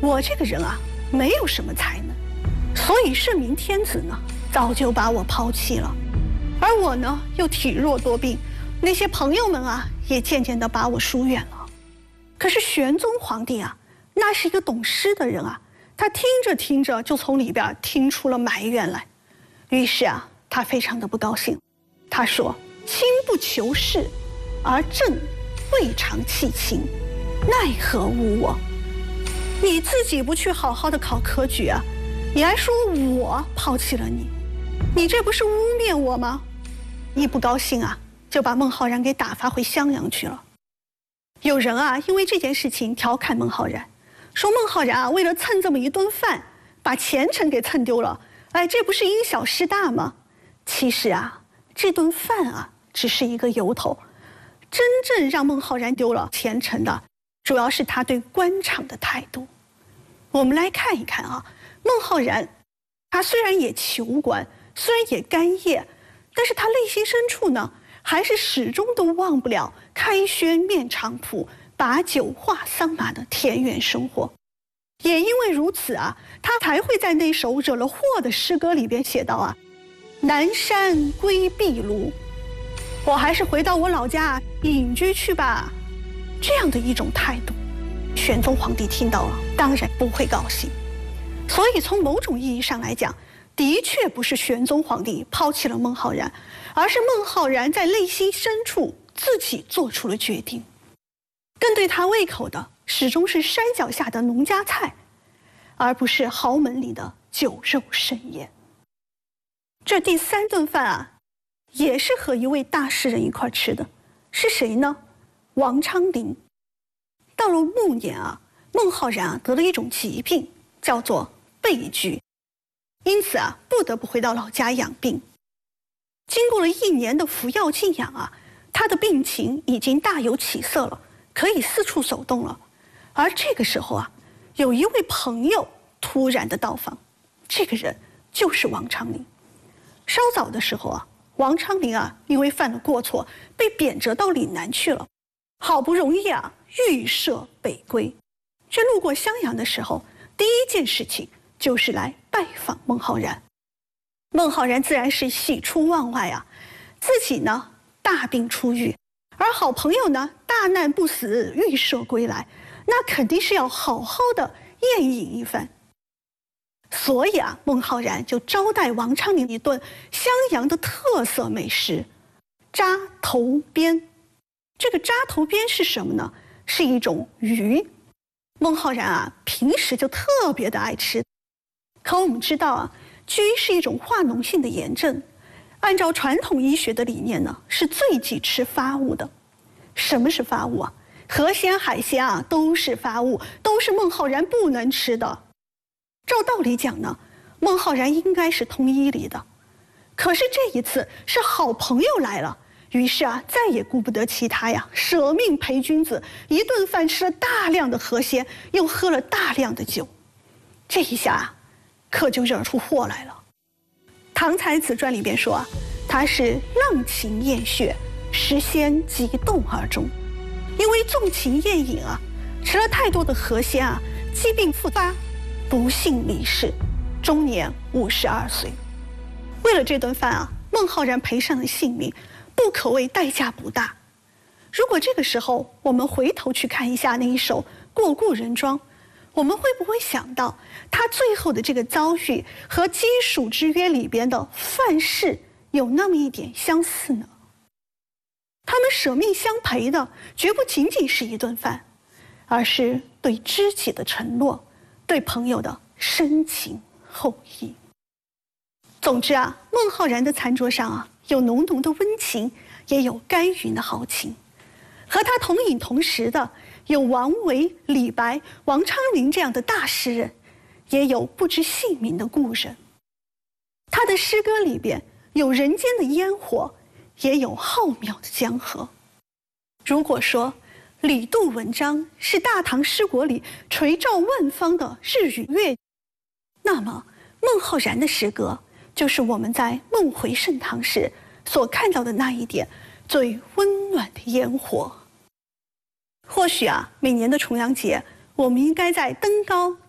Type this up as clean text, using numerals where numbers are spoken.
我这个人啊，没有什么才能，所以圣明天子呢，早就把我抛弃了。而我呢，又体弱多病，那些朋友们啊，也渐渐地把我疏远了。可是玄宗皇帝啊，那是一个懂诗的人啊，他听着听着就从里边听出了埋怨来。于是啊，他非常的不高兴。他说：“卿不求仕，而朕未尝弃卿，奈何无我？你自己不去好好的考科举啊，你还说我抛弃了你，你这不是污蔑我吗？”一不高兴啊，就把孟浩然给打发回襄阳去了。有人啊，因为这件事情调侃孟浩然，说孟浩然啊，为了蹭这么一顿饭，把前程给蹭丢了。哎，这不是因小失大吗？其实啊，这顿饭啊，只是一个由头，真正让孟浩然丢了前程的，主要是他对官场的态度。我们来看一看啊，孟浩然，他虽然也求官，虽然也干业，但是他内心深处呢，还是始终都忘不了开轩面场圃，把酒话桑麻的田园生活。也因为如此啊，他才会在那首惹了祸的诗歌里边写道啊：“南山归壁庐，我还是回到我老家隐居去吧。”这样的一种态度，玄宗皇帝听到了，当然不会高兴。所以从某种意义上来讲，的确不是玄宗皇帝抛弃了孟浩然，而是孟浩然在内心深处自己做出了决定。更对他胃口的，始终是山脚下的农家菜，而不是豪门里的酒肉盛宴。这第3顿饭啊，也是和一位大诗人一块吃的，是谁呢？王昌龄。到了暮年啊，孟浩然啊得了一种疾病，叫做背疽，因此啊不得不回到老家养病。经过了1年的服药静养啊，他的病情已经大有起色了，可以四处走动了。而这个时候啊，有一位朋友突然的到访，这个人就是王昌龄。稍早的时候啊，王昌龄啊因为犯了过错，被贬谪到岭南去了。好不容易啊预设北归，这路过襄阳的时候，第一件事情就是来拜访孟浩然。孟浩然自然是喜出望外啊，自己呢大病初愈，而好朋友呢大难不死，预设归来，那肯定是要好好的宴饮一番。所以啊，孟浩然就招待王昌龄一顿襄阳的特色美食——扎头边。这个扎头边是什么呢？是一种鱼。孟浩然啊，平时就特别的爱吃。可我们知道啊，疽是一种化脓性的炎症，按照传统医学的理念呢，是最忌吃发物的。什么是发物啊？河鲜、海鲜啊，都是发物，都是孟浩然不能吃的。照道理讲呢，孟浩然应该是通医理的，可是这一次是好朋友来了，于是啊，再也顾不得其他呀，舍命陪君子，一顿饭吃了大量的河鲜，又喝了大量的酒，这一下啊，可就惹出祸来了。《唐才子传》里边说啊，他是浪情厌血，食仙即动而终。因为纵情宴饮啊，吃了太多的河鲜啊，疾病复发，不幸离世，终年52岁。为了这顿饭啊，孟浩然赔上了性命，不可谓代价不大。如果这个时候我们回头去看一下那一首《过故人庄》，我们会不会想到他最后的这个遭遇和《鸡黍之约》里边的范氏有那么一点相似呢？他们舍命相陪的绝不仅仅是一顿饭，而是对知己的承诺，对朋友的深情厚谊。总之啊，孟浩然的餐桌上啊，有浓浓的温情，也有甘云的豪情。和他同饮同食的有王维、李白、王昌龄这样的大诗人，也有不知姓名的故人。他的诗歌里边有人间的烟火，也有浩渺的江河。如果说李杜文章是大唐诗国里垂照万方的日与月，那么孟浩然的诗歌就是我们在梦回盛唐时所看到的那一点最温暖的烟火。或许啊，每年的重阳节，我们应该在登高